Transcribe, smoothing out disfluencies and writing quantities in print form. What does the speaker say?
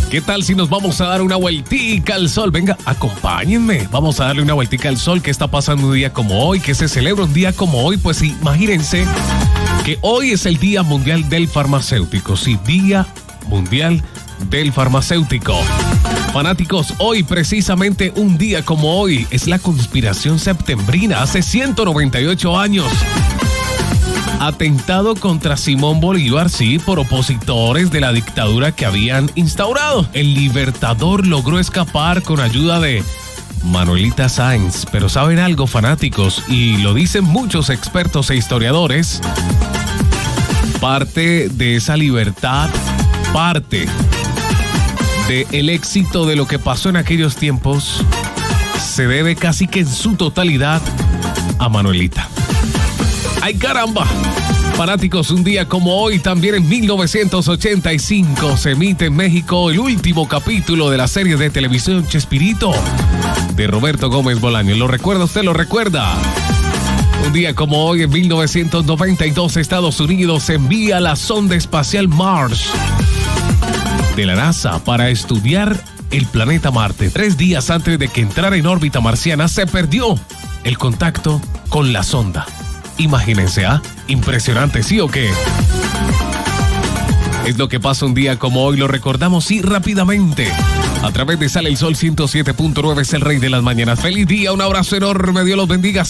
¿Qué tal si nos vamos a dar una vueltica al sol? Venga, acompáñenme. Vamos a darle una vueltica al sol. ¿Qué está pasando un día como hoy? ¿Qué se celebra un día como hoy? Pues imagínense que hoy es el Día Mundial del Farmacéutico. Sí, Día Mundial del Farmacéutico. Fanáticos, hoy precisamente un día como hoy es la conspiración septembrina. Hace 198 años. Atentado contra Simón Bolívar, sí, por opositores de la dictadura que habían instaurado. El Libertador logró escapar con ayuda de Manuelita Sáenz. Pero ¿saben algo, fanáticos? Y lo dicen muchos expertos e historiadores. Parte de esa libertad, parte del éxito de lo que pasó en aquellos tiempos, se debe casi que en su totalidad a Manuelita. ¡Ay, caramba! Fanáticos, un día como hoy, también en 1985, se emite en México el último capítulo de la serie de televisión Chespirito, de Roberto Gómez Bolaño. ¿Lo recuerda? ¿Usted lo recuerda? Un día como hoy, en 1992, Estados Unidos envía la sonda espacial Mars de la NASA para estudiar el planeta Marte. 3 días antes de que entrara en órbita marciana, se perdió el contacto con la sonda. Imagínense, ¿ah? Impresionante, ¿sí o qué? Es lo que pasa un día como hoy, lo recordamos y rápidamente. A través de Sale el Sol 107.9, es el rey de las mañanas. ¡Feliz día! Un abrazo enorme, Dios los bendiga.